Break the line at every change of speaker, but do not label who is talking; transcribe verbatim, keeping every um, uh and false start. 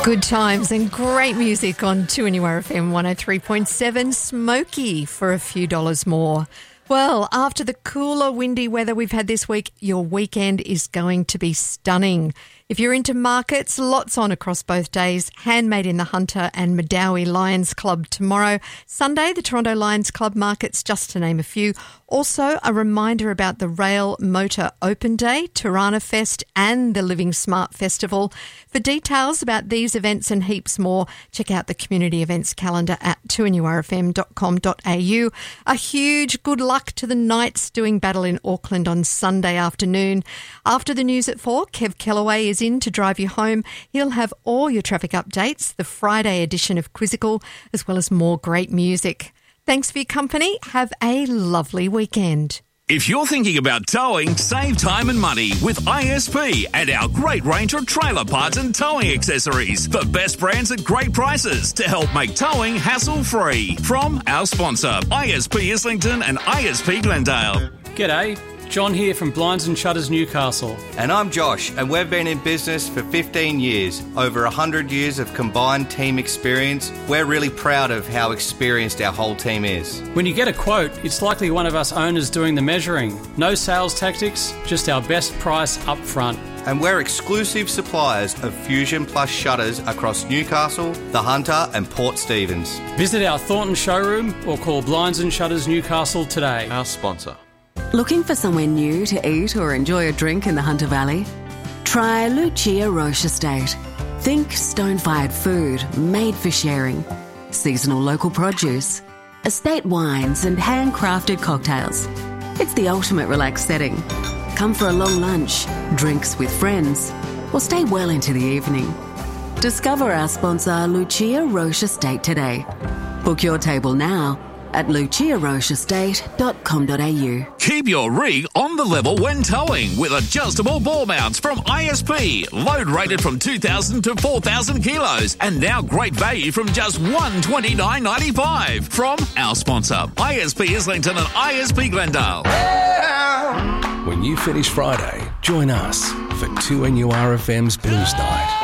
Good times and great music on two N U R F M one oh three point seven. Smokey for a few dollars more. Well, after the cooler, windy weather we've had this week, your weekend is going to be stunning. If you're into markets, lots on across both days. Handmade in the Hunter and Medowie Lions Club tomorrow. Sunday, the Toronto Lions Club markets, just to name a few. Also, a reminder about the Rail Motor Open Day, Tirana Fest and the Living Smart Festival. For details about these events and heaps more, check out the community events calendar at two N U R F M dot com dot A U. A huge good luck to the Knights doing battle in Auckland on Sunday afternoon. After the news at four, Kev Kellaway is in to drive you home. He'll have all your traffic updates, the Friday edition of Quizzical, as well as more great music. Thanks for your company. Have a lovely weekend.
If you're thinking about towing, save time and money with I S P and our great range of trailer parts and towing accessories. The best brands at great prices to help make towing hassle-free. From our sponsor, I S P Islington and I S P Glendale.
G'day, John here from Blinds and Shutters Newcastle.
And I'm Josh, and we've been in business for fifteen years. Over one hundred years of combined team experience. We're really proud of how experienced our whole team is.
When you get a quote, it's likely one of us owners doing the measuring. No sales tactics, just our best price up front.
And we're exclusive suppliers of Fusion Plus shutters across Newcastle, the Hunter and Port Stephens.
Visit our Thornton showroom or call Blinds and Shutters Newcastle today.
Our sponsor.
Looking for somewhere new to eat or enjoy a drink in the Hunter Valley? Try Lucia Roche Estate. Think stone-fired food made for sharing, seasonal local produce, estate wines and handcrafted cocktails. It's the ultimate relaxed setting. Come for a long lunch, drinks with friends, or stay well into the evening. Discover our sponsor Lucia Roche Estate today. Book your table now at lucia roche estate dot com dot A U.
Keep your rig on the level when towing with adjustable ball mounts from I S P. Load rated from two thousand to four thousand kilos and now great value from just one hundred twenty-nine dollars ninety-five from our sponsor, I S P Islington and I S P Glendale.
When you finish Friday, join us for two N U R F M's Blues Night.